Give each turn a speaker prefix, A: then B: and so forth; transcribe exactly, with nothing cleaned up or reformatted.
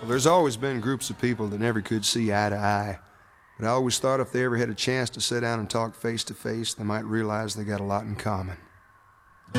A: Well, there's always been groups of people that never could see eye to eye, but I always thought if they ever had a chance to sit down and talk face to face, they might realize they got a lot in common.